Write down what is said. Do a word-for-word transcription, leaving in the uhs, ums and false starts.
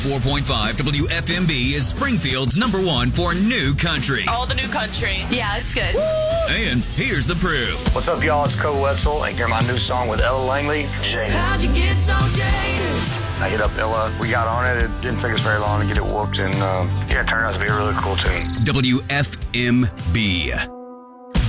four point five W F M B is Springfield's number one for new country. All the new country. Yeah, it's good. And here's the proof. What's up, y'all? It's Cole Wetzel, and hear my new song with Ella Langley. How'd you get so jaded? I hit up Ella. We got on it. It didn't take us very long to get it whooped, and uh, yeah, it turned out to be a really cool tune. W F M B.